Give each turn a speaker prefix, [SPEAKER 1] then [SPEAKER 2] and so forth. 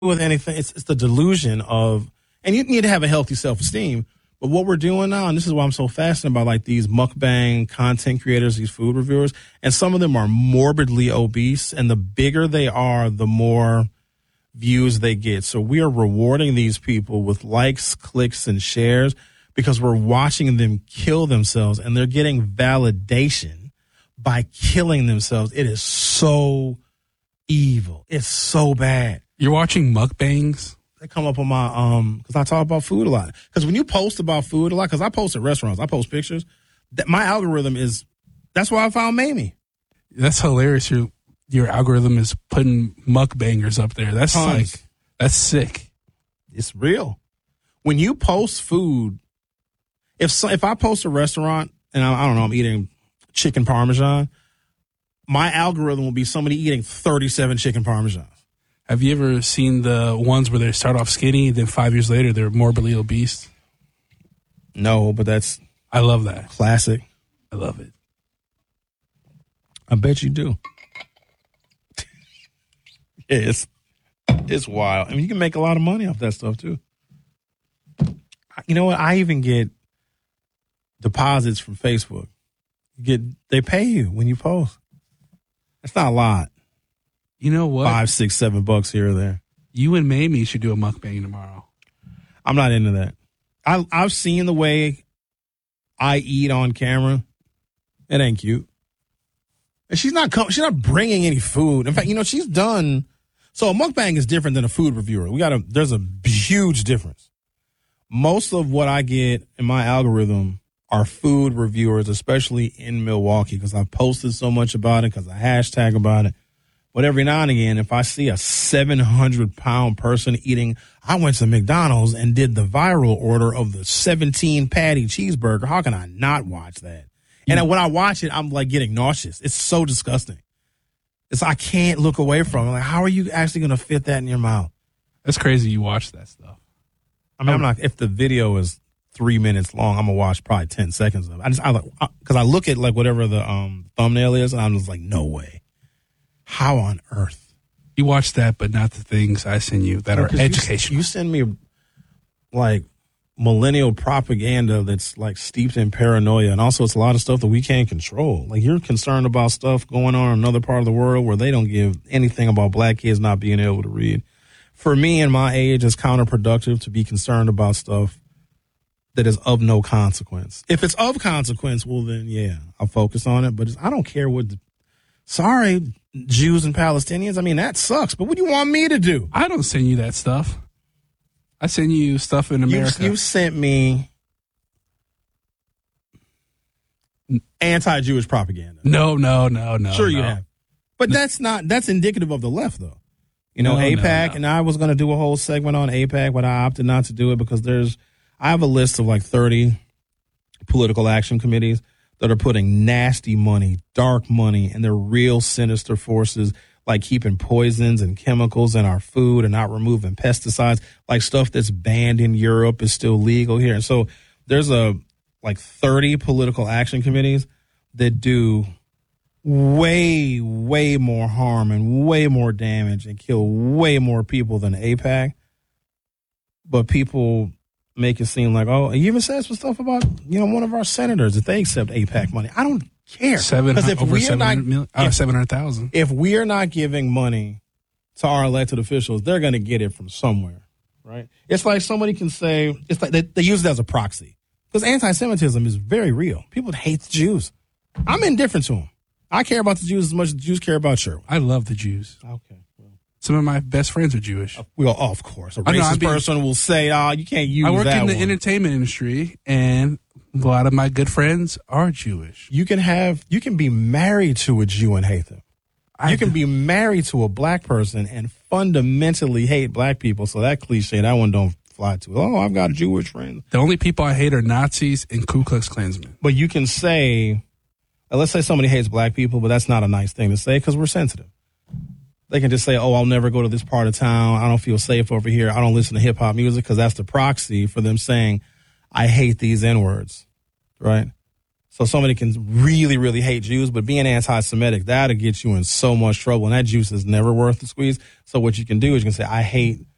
[SPEAKER 1] with anything. It's the delusion of, and you need to have a healthy self-esteem. But what we're doing now, and this is why I'm so fascinated by like these mukbang content creators, these food reviewers, and some of them are morbidly obese, and the bigger they are, the more views they get. So we are rewarding these people with likes, clicks, and shares because we're watching them kill themselves, and they're getting validation by killing themselves. It is so evil. It's so bad.
[SPEAKER 2] You're watching mukbangs?
[SPEAKER 1] They come up on my, because I talk about food a lot. Because when you post about food a lot, because I post at restaurants, I post pictures, that my algorithm is, that's why I found Mamie.
[SPEAKER 2] That's hilarious. Your algorithm is putting mukbangers up there. That's
[SPEAKER 1] Tons.
[SPEAKER 2] like, that's sick.
[SPEAKER 1] It's real. When you post food, if I post a restaurant and I don't know, I'm eating chicken parmesan, my algorithm will be somebody eating 37 chicken parmesans.
[SPEAKER 2] Have you ever seen the ones where they start off skinny, then 5 years later they're morbidly obese?
[SPEAKER 1] No, but that's
[SPEAKER 2] I love that.
[SPEAKER 1] classic.
[SPEAKER 2] I love it.
[SPEAKER 1] I bet you do. It's wild. I mean, you can make a lot of money off that stuff too. You know what? I even get deposits from Facebook. They pay you when you post. That's not a lot.
[SPEAKER 2] You know what?
[SPEAKER 1] $5, $6, $7 here or there.
[SPEAKER 2] You and Mamie should do a mukbang tomorrow.
[SPEAKER 1] I'm not into that. I've seen the way I eat on camera. It ain't cute. And she's not bringing any food. In fact, she's done. So a mukbang is different than a food reviewer. There's a huge difference. Most of what I get in my algorithm are food reviewers, especially in Milwaukee, because I've posted so much about it, because I hashtag about it. But every now and again, if I see a 700-pound person eating, I went to McDonald's and did the viral order of the 17-patty cheeseburger. How can I not watch that? And when I watch it, I'm like getting nauseous. It's so disgusting. I can't look away from it. Like, how are you actually going to fit that in your mouth?
[SPEAKER 2] That's crazy you watch that stuff.
[SPEAKER 1] I mean, I'm not, if the video is 3 minutes long, I'm going to watch probably 10 seconds of it. Because I look at like whatever the thumbnail is, and I'm just like, no way. How on earth?
[SPEAKER 2] You watch that, but not the things I send you that are educational.
[SPEAKER 1] You send me like millennial propaganda that's like steeped in paranoia, and also it's a lot of stuff that we can't control. Like, you're concerned about stuff going on in another part of the world where they don't give anything about black kids not being able to read. For me in my age, it's counterproductive to be concerned about stuff that is of no consequence. If it's of consequence, well then yeah, I'll focus on it. But I don't care sorry, Jews and Palestinians. I mean, that sucks. But what do you want me to do?
[SPEAKER 2] I don't send you that stuff. I send you stuff in America.
[SPEAKER 1] You sent me anti-Jewish propaganda.
[SPEAKER 2] No.
[SPEAKER 1] Sure you have. But that's indicative of the left, though. AIPAC, and I was going to do a whole segment on AIPAC, but I opted not to do it because I have a list of like 30 political action committees that are putting nasty money, dark money, and they're real sinister forces, like keeping poisons and chemicals in our food and not removing pesticides, like stuff that's banned in Europe is still legal here. And so there's 30 political action committees that do way, way more harm and way more damage and kill way more people than AIPAC. But people make it seem like, oh, you even said some stuff about, one of our senators, that they accept AIPAC money. I don't care.
[SPEAKER 2] 700,000.
[SPEAKER 1] If we are not giving money to our elected officials, they're going to get it from somewhere, right? It's like somebody can say, it's like they use it as a proxy. Because anti-Semitism is very real. People hate the Jews. I'm indifferent to them. I care about the Jews as much as the Jews care about Sherwood.
[SPEAKER 2] I love the Jews.
[SPEAKER 1] Okay. Well,
[SPEAKER 2] some of my best friends are Jewish.
[SPEAKER 1] Well, of course. A racist person will say, you can't use that
[SPEAKER 2] I work in the
[SPEAKER 1] one.
[SPEAKER 2] entertainment industry, and a lot of my good friends are Jewish.
[SPEAKER 1] You can be married to a Jew and hate them. You can be married to a black person and fundamentally hate black people. So that cliche, that one don't fly to. Oh, I've got Jewish friends.
[SPEAKER 2] The only people I hate are Nazis and Ku Klux Klansmen.
[SPEAKER 1] But you can say, let's say somebody hates black people, but that's not a nice thing to say because we're sensitive. They can just say, oh, I'll never go to this part of town. I don't feel safe over here. I don't listen to hip hop music, because that's the proxy for them saying, I hate these N-words, right? So somebody can really, really hate Jews, but being anti-Semitic, that'll get you in so much trouble. And that juice is never worth the squeeze. So what you can do is you can say, I hate